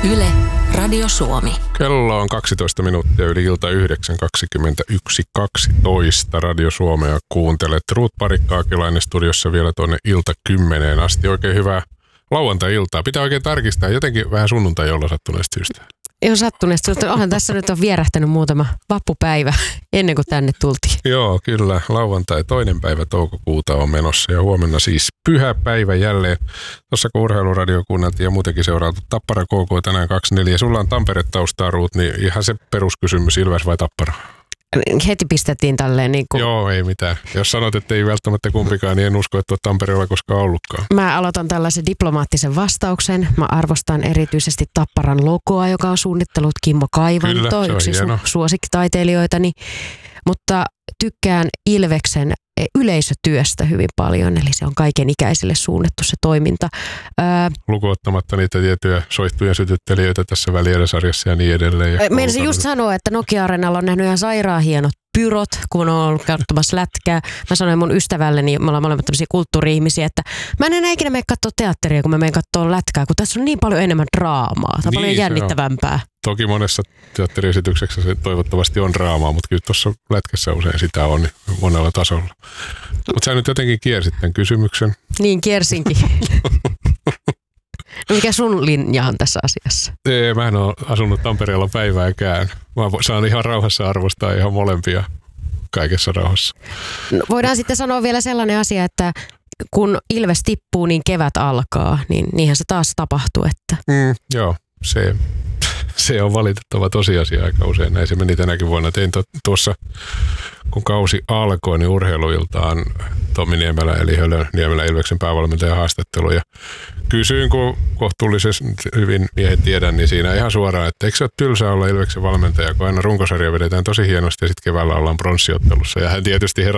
Yle, Radio Suomi. Kello on 12 minuuttia yli ilta 9.21.12. Radio Suomea kuuntelet. Ruut Parikka-Akilainen studiossa vielä tuonne ilta 10 asti. Oikein hyvää lauantai-iltaa. Pitää oikein tarkistaa jotenkin vähän sunnuntai-jolla sattuneesta syystä. Ei ole sattuneesta syystä. Onhan tässä nyt on vierähtänyt muutama vappupäivä ennen kuin tänne tultiin. Joo, kyllä. Lauantai 2. päivä toukokuuta on menossa ja huomenna siis pyhä päivä jälleen. Tuossa kun Urheiluradio kuunneltiin ja muutenkin seuraatu Tappara KK tänään 2-4. Sulla on Tampere-taustaa, Ruut, niin ihan se peruskysymys, Ilves vai Tappara? Heti pistettiin tälleen niin kuin... Joo, ei mitään. Jos sanot, että ei välttämättä kumpikaan, niin en usko, että olet Tampereella koskaan ollutkaan. Mä aloitan tällaisen diplomaattisen vastauksen. Mä arvostan erityisesti Tapparan logoa, joka on suunnittelut Kimmo Kaivanto, Kyllä, yksi suosikkitaiteilijoitani. Mutta tykkään Ilveksen yleisötyöstä hyvin paljon, eli se on kaikenikäisille suunnattu se toiminta. Lukuottamatta niitä tiettyjä soittujen sytyttelijöitä tässä Välieriä-sarjassa ja niin edelleen. Meinasin just sanoa, että Nokia-areenalla on nähnyt ihan sairaan hienot pyrot, kun on ollut katsomassa lätkää. Mä sanoin mun ystävälleni, me ollaan molemmat tämmöisiä kulttuuri-ihmisiä, että mä en enää ikinä mene katsoa teatteria, kun mä menen katsoa lätkää, kun tässä on niin paljon enemmän draamaa. Tämä on paljon jännittävämpää. Toki monessa teatteriesityksessä se toivottavasti on draamaa, mutta kyllä tuossa lätkässä usein sitä on monella tasolla. Mutta sä nyt jotenkin kiersit tämän kysymyksen. Niin, kiersinkin. No mikä sun linja on tässä asiassa? Mä en ole asunut Tampereella päivääkään. Mä saan ihan rauhassa arvostaa ihan molempia kaikessa rauhassa. No, voidaan sitten sanoa vielä sellainen asia, että kun Ilves tippuu, niin kevät alkaa, niin niinhän se taas tapahtuu. Että... Joo, se on valitettava tosiasia aika usein. Näin se meni tänäkin vuonna. Tein tuossa, kun kausi alkoi, niin urheiluiltaan Tommi Niemelä eli Hölö Niemelä Ilveksen päävalmentajan haastattelu. Ja kysyin, kun kohtuullisesti hyvin miehet tiedän, niin siinä ihan suoraan, että eikö se ole tylsää olla Ilveksen valmentaja, kun aina runkosarja vedetään tosi hienosti ja sitten keväällä ollaan pronssiottelussa. Ja hän tietysti